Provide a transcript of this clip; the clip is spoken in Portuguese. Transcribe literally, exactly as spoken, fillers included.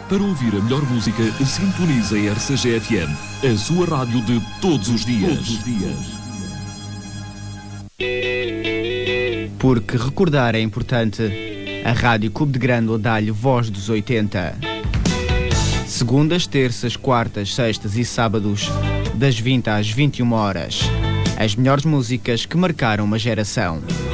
Para ouvir a melhor música, sintonize a R C G F M, a sua rádio de todos os dias. Todos os dias. Porque recordar é importante, a Rádio Clube de Grândola dá-lhe voz dos oitenta. Segundas, terças, quartas, sextas e sábados, das vinte às vinte e uma horas. As melhores músicas que marcaram uma geração.